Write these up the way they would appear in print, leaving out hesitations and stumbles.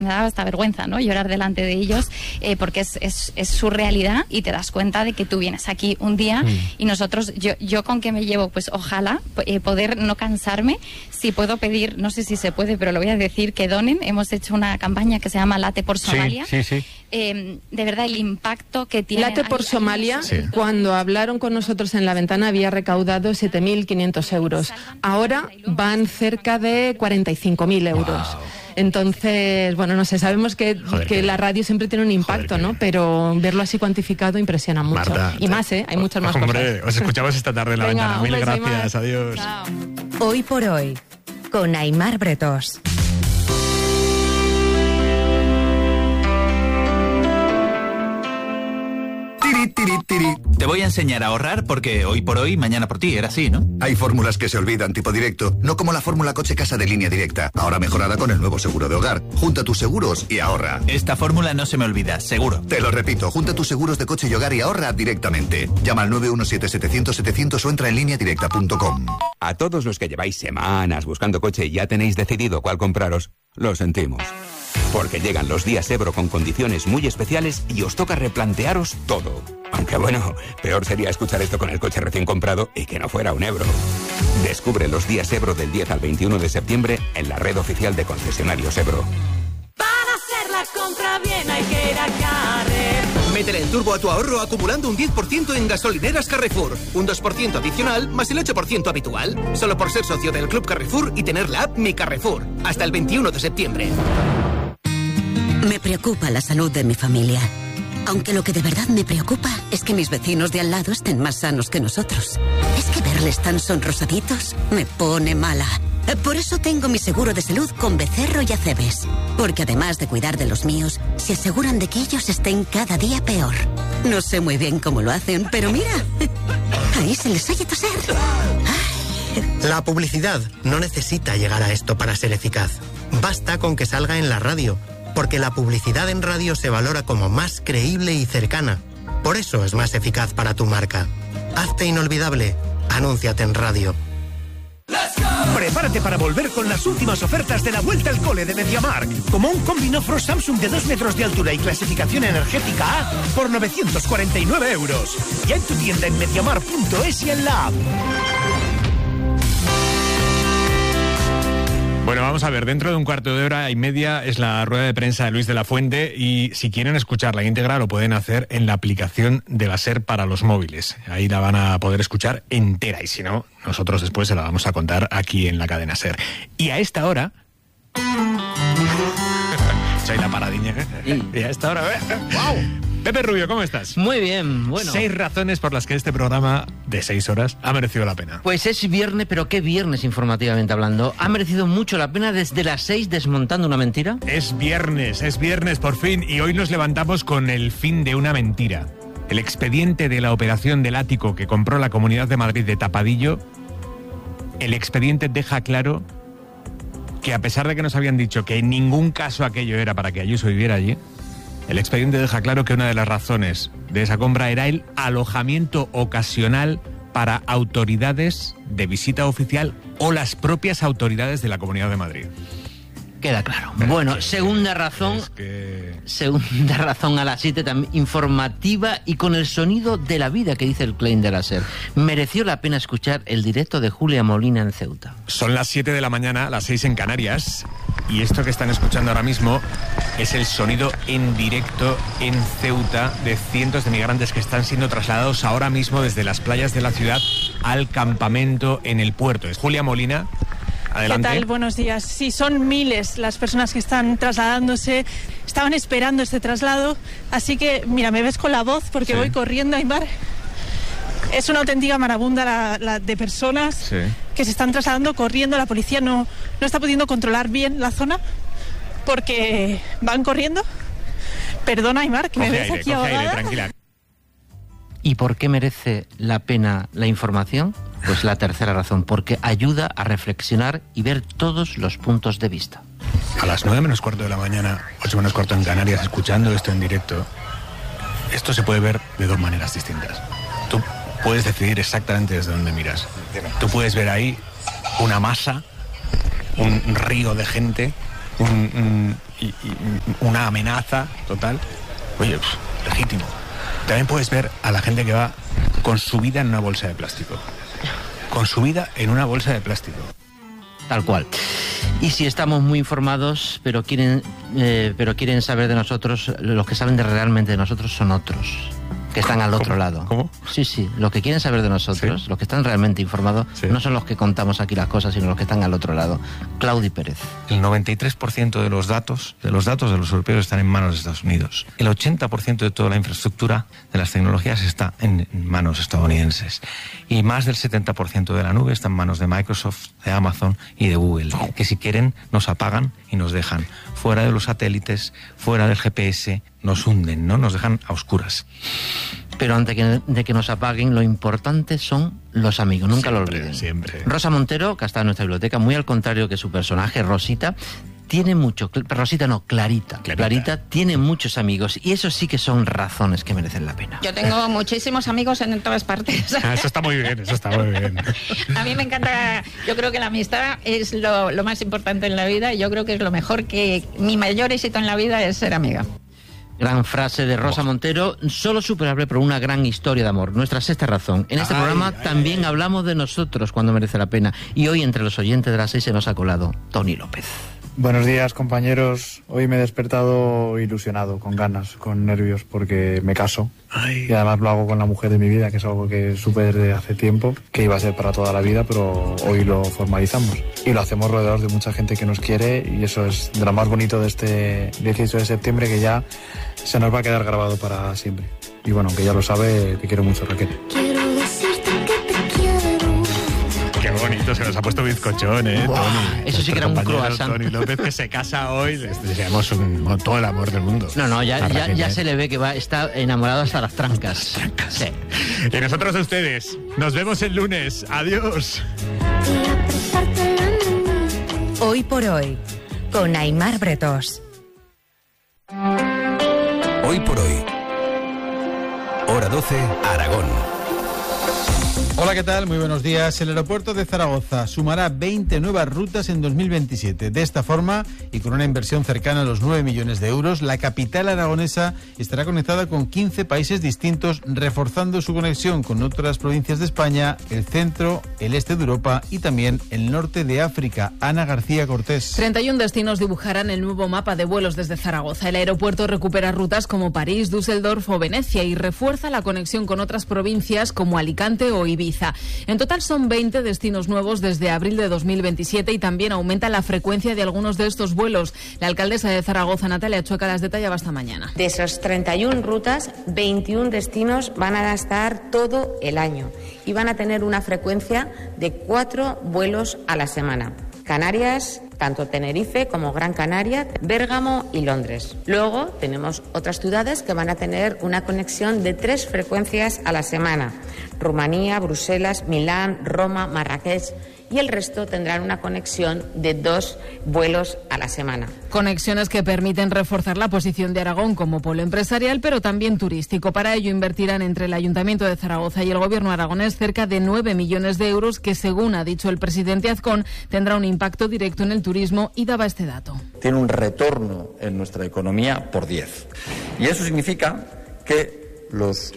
Me daba hasta vergüenza, ¿no? Llorar delante de ellos, porque es su realidad y te das cuenta de que tú vienes aquí un día y nosotros, yo con qué me llevo, pues ojalá poder no cansarme. Si puedo pedir, no sé si se puede, pero lo voy a decir, que donen. Hemos hecho una campaña que se llama Late por Somalia. Sí. De verdad, el impacto que tiene... Late por Somalia, cuando hablaron con nosotros en La Ventana, había recaudado 7.500 euros. Ahora van cerca de 45.000 euros. Wow. Entonces, bueno, no sé, sabemos que la radio siempre tiene un impacto, ¿no? Pero verlo así cuantificado impresiona mucho. Marta, y más, hay muchas más cosas. Os escuchamos esta tarde en La Ventana. Mil gracias, adiós. Chao. Hoy por hoy, con Aimar Bretós. Te voy a enseñar a ahorrar porque hoy por hoy, mañana por ti, era así, ¿no? Hay fórmulas que se olvidan, tipo directo, no como la fórmula coche-casa de Línea Directa, ahora mejorada con el nuevo seguro de hogar. Junta tus seguros y ahorra. Esta fórmula no se me olvida, seguro. Te lo repito, junta tus seguros de coche y hogar y ahorra directamente. Llama al 917-700-700 o entra en lineadirecta.com. A todos los que lleváis semanas buscando coche y ya tenéis decidido cuál compraros, lo sentimos. Porque llegan los días Ebro con condiciones muy especiales y os toca replantearos todo. Aunque bueno, peor sería escuchar esto con el coche recién comprado y que no fuera un Ebro. Descubre los días Ebro del 10 al 21 de septiembre en la red oficial de concesionarios Ebro. Para hacer la compra bien hay que ir a Carrefour. Métele el turbo a tu ahorro acumulando un 10% en gasolineras Carrefour. Un 2% adicional más el 8% habitual. Solo por ser socio del Club Carrefour y tener la app Mi Carrefour. Hasta el 21 de septiembre. Me preocupa la salud de mi familia. Aunque lo que de verdad me preocupa es que mis vecinos de al lado estén más sanos que nosotros. Es que verles tan sonrosaditos me pone mala. Por eso tengo mi seguro de salud con Becerro y Acebes. Porque además de cuidar de los míos, se aseguran de que ellos estén cada día peor. No sé muy bien cómo lo hacen, pero mira, ahí se les oye toser. Ay. La publicidad no necesita llegar a esto para ser eficaz. Basta con que salga en la radio. Porque la publicidad en radio se valora como más creíble y cercana. Por eso es más eficaz para tu marca. Hazte inolvidable. Anúnciate en radio. Prepárate para volver con las últimas ofertas de la vuelta al cole de MediaMarkt. Como un Combinofro Samsung de 2 metros de altura y clasificación energética A por 949 euros. Ya en tu tienda en MediaMarkt.es y en la app. Bueno, vamos a ver, dentro de un cuarto de hora y media es la rueda de prensa de Luis de la Fuente y si quieren escucharla íntegra lo pueden hacer en la aplicación de la SER para los móviles. Ahí la van a poder escuchar entera y si no, nosotros después se la vamos a contar aquí en la cadena SER. Y a esta hora... Soy la paradiña. Y a esta hora... ¡Wow! Pepe Rubio, ¿cómo estás? Muy bien, bueno. 6 razones por las que este programa de 6 horas ha merecido la pena. Pues es viernes, pero qué viernes informativamente hablando. Ha merecido mucho la pena desde las 6 desmontando una mentira. Es viernes por fin, y hoy nos levantamos con el fin de una mentira. El expediente de la operación del ático que compró la Comunidad de Madrid de Tapadillo, el expediente deja claro que a pesar de que nos habían dicho que en ningún caso aquello era para que Ayuso viviera allí, el expediente deja claro que una de las razones de esa compra era el alojamiento ocasional para autoridades de visita oficial o las propias autoridades de la Comunidad de Madrid. Queda claro. Bueno, segunda razón. Segunda razón a las 7, también informativa y con el sonido de la vida que dice el claim de la SER. Mereció la pena escuchar el directo de Julia Molina en Ceuta. Son las 7 de la mañana, las 6 en Canarias, y esto que están escuchando ahora mismo es el sonido en directo en Ceuta de cientos de migrantes que están siendo trasladados ahora mismo desde las playas de la ciudad al campamento en el puerto. Es Julia Molina. Adelante. ¿Qué tal? Buenos días. Sí, son miles las personas que están trasladándose, estaban esperando este traslado, así que, mira, me ves con la voz porque voy corriendo, Aimar. Es una auténtica marabunda la de personas que se están trasladando corriendo. La policía no está pudiendo controlar bien la zona porque van corriendo. Perdona, Aimar, que me ves aquí ahogada. Tranquila. ¿Y por qué merece la pena la información? Pues la tercera razón, porque ayuda a reflexionar y ver todos los puntos de vista. A las 9 menos cuarto de la mañana, 8 menos cuarto en Canarias, escuchando esto en directo, esto se puede ver de 2 maneras distintas. Tú puedes decidir exactamente desde dónde miras. Tú puedes ver ahí una masa, un río de gente una amenaza total, oye, legítimo. También puedes ver a la gente que va con su vida en una bolsa de plástico. Con su vida en una bolsa de plástico. Tal cual. Y si estamos muy informados, pero quieren saber de nosotros, los que saben realmente de nosotros son otros, que están al otro lado. ¿Cómo? Sí, los que quieren saber de nosotros, los que están realmente informados, no son los que contamos aquí las cosas, sino los que están al otro lado. Claudi Pérez. El 93% de los datos de los europeos están en manos de Estados Unidos. El 80% de toda la infraestructura de las tecnologías está en manos estadounidenses. Y más del 70% de la nube está en manos de Microsoft, de Amazon y de Google, que si quieren nos apagan y nos dejan fuera de los satélites, fuera del GPS, nos hunden, ¿no? Nos dejan a oscuras. Pero antes de que nos apaguen, lo importante son los amigos, nunca siempre, lo olviden. Siempre. Rosa Montero, que está en nuestra biblioteca, muy al contrario que su personaje, Rosita, tiene mucho... Rosita no, Clarita. Clarita tiene muchos amigos y eso sí que son razones que merecen la pena. Yo tengo muchísimos amigos en todas partes. Eso está muy bien, eso está muy bien. A mí me encanta, yo creo que la amistad es lo más importante en la vida y yo creo que es lo mejor, que mi mayor éxito en la vida es ser amiga. Gran frase de Rosa Montero, solo superable por una gran historia de amor. Nuestra sexta razón. En este programa también hablamos de nosotros cuando merece la pena. Y hoy entre los oyentes de las 6 se nos ha colado Tony López. Buenos días, compañeros. Hoy me he despertado ilusionado, con ganas, con nervios, porque me caso. Y además lo hago con la mujer de mi vida, que es algo que supe desde hace tiempo, que iba a ser para toda la vida, pero hoy lo formalizamos. Y lo hacemos rodeados de mucha gente que nos quiere, y eso es de lo más bonito de este 18 de septiembre, que ya se nos va a quedar grabado para siempre. Y bueno, aunque ya lo sabe, te quiero mucho, Raquel. Qué bonito, se nos ha puesto bizcochón, Tony. Eso sí que era un croissant. Tony López, que se casa hoy, les deseamos todo el amor del mundo. No, ya se le ve que está enamorado hasta las trancas. Sí. Y nosotros a ustedes, nos vemos el lunes. Adiós. Hoy por hoy, con Aimar Bretós. Hoy por hoy, hora 12, Aragón. Hola, ¿qué tal? Muy buenos días. El aeropuerto de Zaragoza sumará 20 nuevas rutas en 2027. De esta forma, y con una inversión cercana a los 9 millones de euros, la capital aragonesa estará conectada con 15 países distintos, reforzando su conexión con otras provincias de España, el centro, el este de Europa y también el norte de África. Ana García Cortés. 31 destinos dibujarán el nuevo mapa de vuelos desde Zaragoza. El aeropuerto recupera rutas como París, Düsseldorf o Venecia y refuerza la conexión con otras provincias como Alicante o Ibiza. En total son 20 destinos nuevos desde abril de 2027 y también aumenta la frecuencia de algunos de estos vuelos. La alcaldesa de Zaragoza, Natalia Chueca, las detallaba esta mañana. De esas 31 rutas, 21 destinos van a estar todo el año y van a tener una frecuencia de 4 vuelos a la semana. Canarias, tanto Tenerife como Gran Canaria, Bérgamo y Londres. Luego tenemos otras ciudades que van a tener una conexión de 3 frecuencias a la semana. Rumanía, Bruselas, Milán, Roma, Marrakech, y el resto tendrán una conexión de 2 vuelos a la semana. Conexiones que permiten reforzar la posición de Aragón como polo empresarial, pero también turístico. Para ello invertirán entre el Ayuntamiento de Zaragoza y el Gobierno aragonés cerca de 9 millones de euros, que según ha dicho el presidente Azcón, tendrá un impacto directo en el turismo, y daba este dato. Tiene un retorno en nuestra economía por 10. Y eso significa que los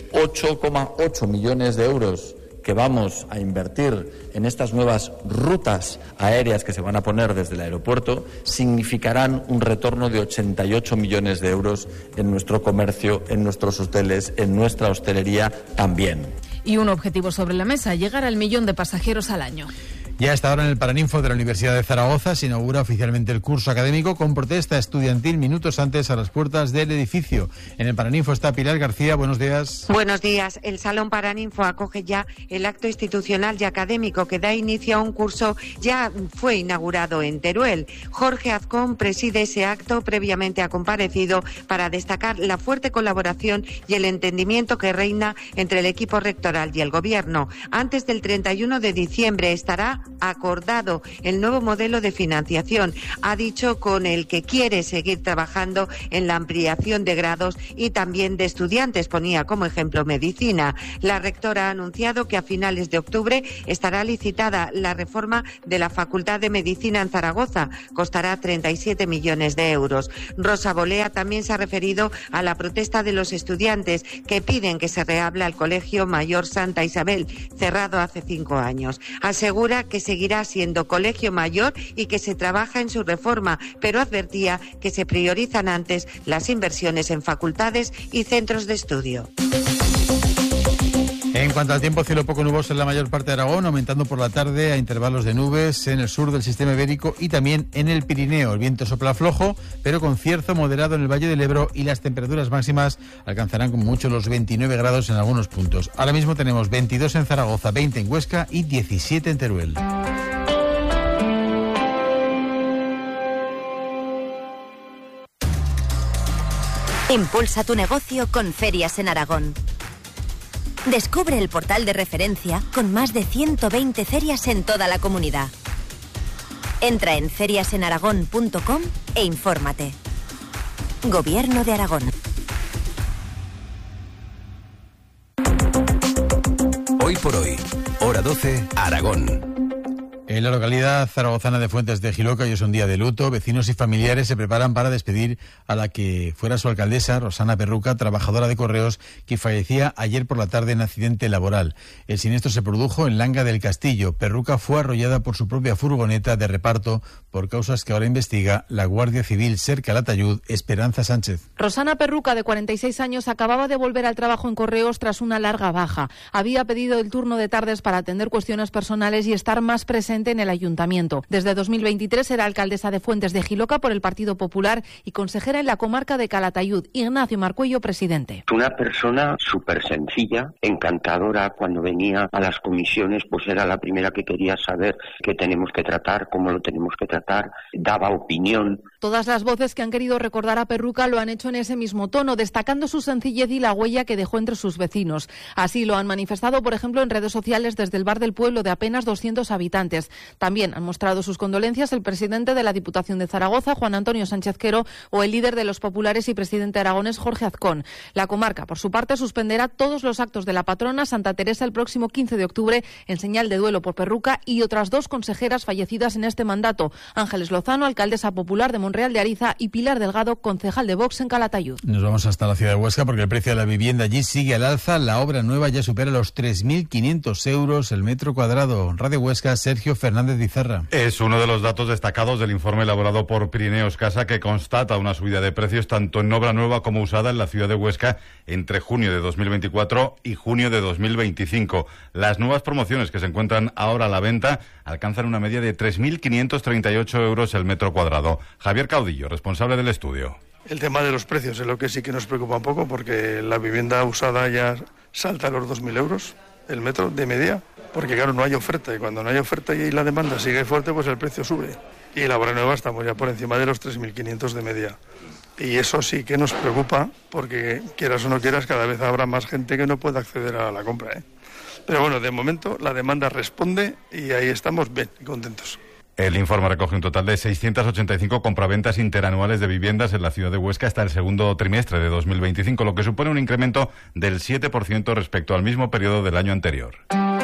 8,8 millones de euros que vamos a invertir en estas nuevas rutas aéreas que se van a poner desde el aeropuerto significarán un retorno de 88 millones de euros en nuestro comercio, en nuestros hoteles, en nuestra hostelería también. Y un objetivo sobre la mesa: llegar al 1 millón de pasajeros al año. Ya está ahora en el Paraninfo de la Universidad de Zaragoza se inaugura oficialmente el curso académico con protesta estudiantil minutos antes a las puertas del edificio. En el Paraninfo está Pilar García. Buenos días. Buenos días. El Salón Paraninfo acoge ya el acto institucional y académico que da inicio a un curso ya fue inaugurado en Teruel. Jorge Azcón preside ese acto, previamente ha comparecido para destacar la fuerte colaboración y el entendimiento que reina entre el equipo rectoral y el Gobierno. Antes del 31 de diciembre estará acordado el nuevo modelo de financiación. Ha dicho con el que quiere seguir trabajando en la ampliación de grados y también de estudiantes. Ponía como ejemplo medicina. La rectora ha anunciado que a finales de octubre estará licitada la reforma de la Facultad de Medicina en Zaragoza. Costará 37 millones de euros. Rosa Bolea también se ha referido a la protesta de los estudiantes que piden que se reabra el Colegio Mayor Santa Isabel, cerrado hace 5 años. Asegura que seguirá siendo colegio mayor y que se trabaja en su reforma, pero advertía que se priorizan antes las inversiones en facultades y centros de estudio. En cuanto al tiempo, cielo poco nuboso en la mayor parte de Aragón, aumentando por la tarde a intervalos de nubes en el sur del sistema ibérico y también en el Pirineo. El viento sopla flojo, pero con cierzo moderado en el Valle del Ebro, y las temperaturas máximas alcanzarán como mucho los 29 grados en algunos puntos. Ahora mismo tenemos 22 en Zaragoza, 20 en Huesca y 17 en Teruel. Impulsa tu negocio con Ferias en Aragón. Descubre el portal de referencia con más de 120 ferias en toda la comunidad. Entra en feriasenaragón.com e infórmate. Gobierno de Aragón. Hoy por hoy, hora 12, Aragón. En la localidad zaragozana de Fuentes de Jiloca hoy es un día de luto. Vecinos y familiares se preparan para despedir a la que fuera su alcaldesa, Rosana Perruca, trabajadora de correos, que fallecía ayer por la tarde en accidente laboral. El siniestro se produjo en Langa del Castillo. Perruca fue arrollada por su propia furgoneta de reparto por causas que ahora investiga la Guardia Civil. Cerca al Atayud, Esperanza Sánchez. Rosana Perruca, de 46 años, acababa de volver al trabajo en correos tras una larga baja. Había pedido el turno de tardes para atender cuestiones personales y estar más presente en el ayuntamiento. Desde 2023 era alcaldesa de Fuentes de Jiloca por el Partido Popular y consejera en la comarca de Calatayud. Ignacio Marcuello, presidente. Una persona súper sencilla, encantadora. Cuando venía a las comisiones, pues era la primera que quería saber qué tenemos que tratar, cómo lo tenemos que tratar, daba opinión. Todas las voces que han querido recordar a Perruca lo han hecho en ese mismo tono, destacando su sencillez y la huella que dejó entre sus vecinos. Así lo han manifestado, por ejemplo, en redes sociales desde el bar del pueblo de apenas 200 habitantes. También han mostrado sus condolencias el presidente de la Diputación de Zaragoza, Juan Antonio Sánchez Quero, o el líder de los populares y presidente aragonés, Jorge Azcón. La comarca, por su parte, suspenderá todos los actos de la patrona Santa Teresa el próximo 15 de octubre en señal de duelo por Perruca y otras 2 consejeras fallecidas en este mandato: Ángeles Lozano, alcaldesa popular de Monreal de Ariza, y Pilar Delgado, concejal de Vox en Calatayud. Nos vamos hasta la ciudad de Huesca porque el precio de la vivienda allí sigue al alza. La obra nueva ya supera los 3.500 euros el metro cuadrado. Radio Huesca, Sergio Fernández Izarra. Es uno de los datos destacados del informe elaborado por Pirineos Casa, que constata una subida de precios tanto en obra nueva como usada en la ciudad de Huesca entre junio de 2024 y junio de 2025. Las nuevas promociones que se encuentran ahora a la venta alcanzan una media de 3.538 euros el metro cuadrado. Javier Caudillo, responsable del estudio. El tema de los precios es lo que sí que nos preocupa un poco, porque la vivienda usada ya salta a los 2.000 euros el metro de media, porque claro, no hay oferta, y cuando no hay oferta y la demanda sigue fuerte, pues el precio sube. Y la obra nueva estamos ya por encima de los 3.500 de media. Y eso sí que nos preocupa, porque quieras o no quieras, cada vez habrá más gente que no pueda acceder a la compra, Pero bueno, de momento la demanda responde y ahí estamos bien, contentos. El informe recoge un total de 685 compraventas interanuales de viviendas en la ciudad de Huesca hasta el segundo trimestre de 2025, lo que supone un incremento del 7% respecto al mismo periodo del año anterior.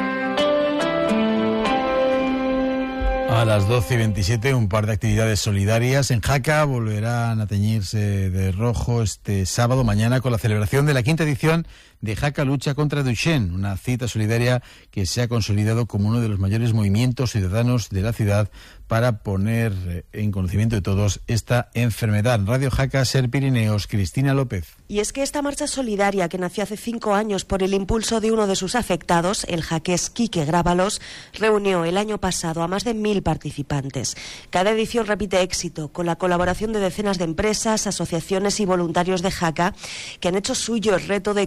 A las 12:27, un par de actividades solidarias. En Jaca volverán a teñirse de rojo este sábado mañana con la celebración de la 5ª edición de Jaca Lucha contra Duchenne, una cita solidaria que se ha consolidado como uno de los mayores movimientos ciudadanos de la ciudad para poner en conocimiento de todos esta enfermedad. Radio Jaca, Ser Pirineos, Cristina López. Y es que esta marcha solidaria, que nació hace 5 años por el impulso de uno de sus afectados, el jaqués Quique Grábalos, reunió el año pasado a más de 1.000 participantes. Cada edición repite éxito, con la colaboración de decenas de empresas, asociaciones y voluntarios de Jaca, que han hecho suyo el reto de concienciar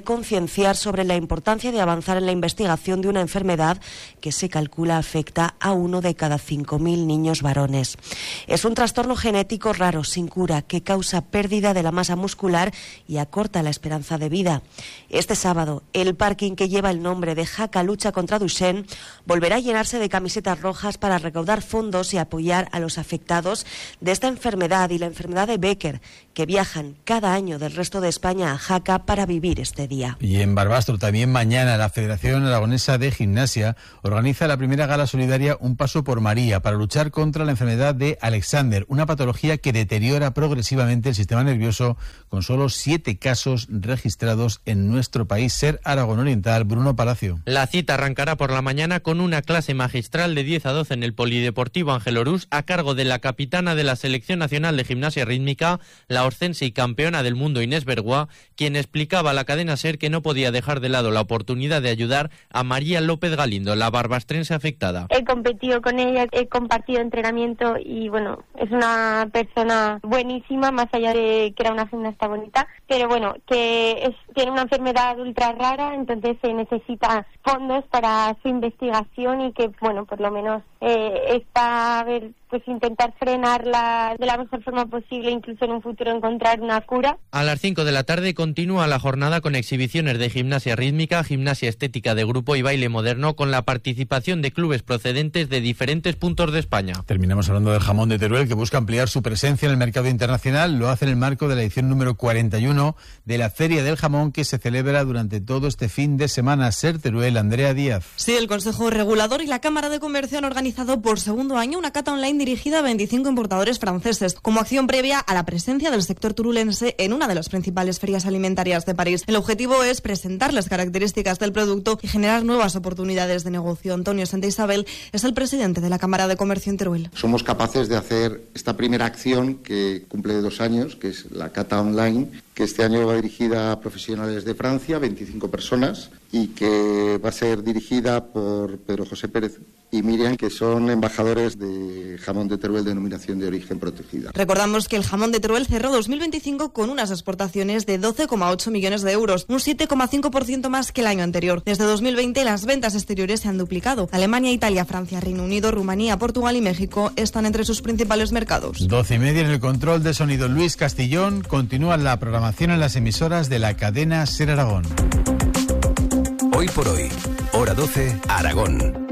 concienciar sobre la importancia de avanzar en la investigación de una enfermedad que se calcula afecta a 1 de cada 5.000 niños varones. Es un trastorno genético raro, sin cura, que causa pérdida de la masa muscular y acorta la esperanza de vida. Este sábado, el parking que lleva el nombre de Jaca Lucha contra Duchenne volverá a llenarse de camisetas rojas para recaudar fondos y apoyar a los afectados de esta enfermedad y la enfermedad de Becker, que viajan cada año del resto de España a Jaca para vivir este día. Y en Barbastro, también mañana, la Federación Aragonesa de Gimnasia organiza la primera gala solidaria Un Paso por María para luchar contra la enfermedad de Alexander, una patología que deteriora progresivamente el sistema nervioso, con solo 7 casos registrados en nuestro país. Ser Aragón Oriental, Bruno Palacio. La cita arrancará por la mañana con una clase magistral de 10 a 12 en el Polideportivo Ángel Orús, a cargo de la capitana de la Selección Nacional de Gimnasia Rítmica, la orcense y campeona del mundo Inés Bergua, quien explicaba a la cadena SER que no podía dejar de lado la oportunidad de ayudar a María López Galindo, la barbastrense afectada. He competido con ella, he compartido entrenamiento y bueno, es una persona buenísima, más allá de que era una gimnasta bonita, pero bueno, que tiene una enfermedad ultra rara, entonces se necesita fondos para su investigación y que bueno, por lo menos está a ver, pues intentar frenarla de la mejor forma posible, incluso en un futuro encontrar una cura. A las 5 de la tarde continúa la jornada con exhibiciones de gimnasia rítmica, gimnasia estética de grupo y baile moderno, con la participación de clubes procedentes de diferentes puntos de España. Terminamos hablando del jamón de Teruel, que busca ampliar su presencia en el mercado internacional. Lo hace en el marco de la edición número 41 de la Feria del Jamón, que se celebra durante todo este fin de semana. Ser Teruel, Andrea Díaz. Sí, el Consejo Regulador y la Cámara de Comercio han organizado por segundo año una cata online dirigida a 25 importadores franceses, como acción previa a la presencia del sector turulense en una de las principales ferias alimentarias de París. El objetivo es presentar las características del producto y generar nuevas oportunidades de negocio. Antonio Santa Isabel es el presidente de la Cámara de Comercio en Teruel. Somos capaces de hacer esta primera acción que cumple 2 años, que es la cata online, que este año va dirigida a profesionales de Francia, 25 personas, y que va a ser dirigida por Pedro José Pérez y Miriam, que son embajadores de jamón de Teruel, denominación de origen protegida. Recordamos que el jamón de Teruel cerró 2025 con unas exportaciones de 12,8 millones de euros, un 7,5% más que el año anterior. Desde 2020 las ventas exteriores se han duplicado. Alemania, Italia, Francia, Reino Unido, Rumanía, Portugal y México están entre sus principales mercados. 12:30 en el control de sonido. Luis Castillón. Continúa la programación en las emisoras de la cadena SER Aragón. Hoy por hoy, hora 12, Aragón.